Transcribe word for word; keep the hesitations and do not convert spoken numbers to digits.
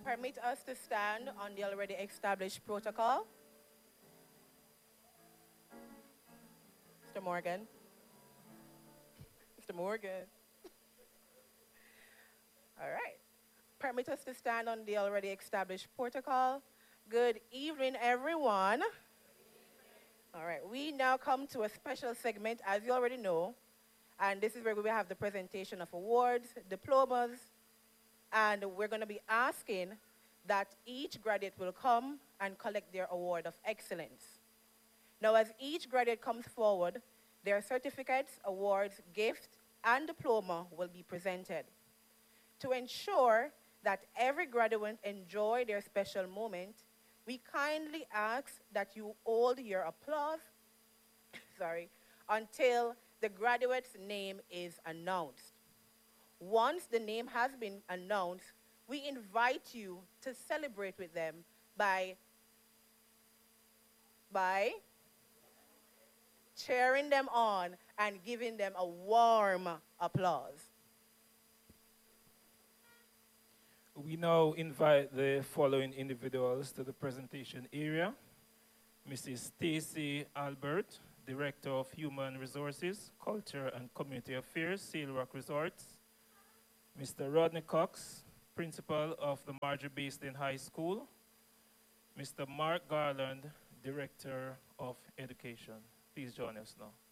Permit us to stand on the already established protocol. Mister Morgan. Mister Morgan. All right. Permit us to stand on the already established protocol. Good evening, everyone. All right, we now come to a special segment, as you already know, and this is where we have the presentation of awards, diplomas, and we're going to be asking that each graduate will come and collect their award of excellence. Now, as each graduate comes forward, their certificates, awards, gifts, and diploma will be presented. To ensure that every graduate enjoy their special moment, we kindly ask that you hold your applause, sorry, until the graduate's name is announced. Once the name has been announced, we invite you to celebrate with them by, by cheering them on and giving them a warm applause. We now invite the following individuals to the presentation area. Missus Stacy Albert, Director of Human Resources, Culture and Community Affairs, Seal Rock Resorts. Mister Rodney Cox, Principal of the Marjorie Basin High School. Mister Mark Garland, Director of Education. Please join us now.